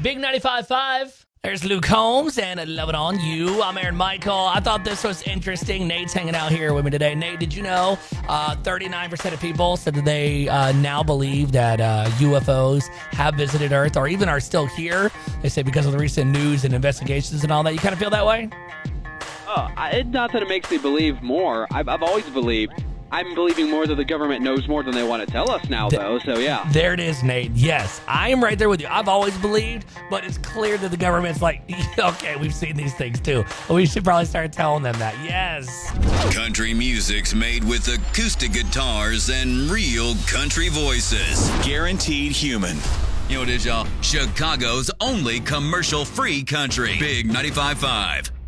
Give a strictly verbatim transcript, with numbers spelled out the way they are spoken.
Big ninety-five point five. There's Luke Holmes and I Love It On You. I'm Aaron Michael. I thought this was interesting. Nate's hanging out here with me today. Nate, did you know uh, thirty-nine percent of people said that they uh, now believe that uh, U F Os have visited Earth or even are still here? They say because of the recent news and investigations and all that. You kind of feel that way? Oh, I, it's not that it makes me believe more. I've, I've always believed. I'm believing more that the government knows more than they want to tell us now, Th- though, so yeah. There it is, Nate. Yes, I am right there with you. I've always believed, but it's clear that the government's like, okay, we've seen these things too. We should probably start telling them that. Yes. Country music's made with acoustic guitars and real country voices. Guaranteed human. You know what it is, y'all? Chicago's only commercial-free country. Big ninety-five point five.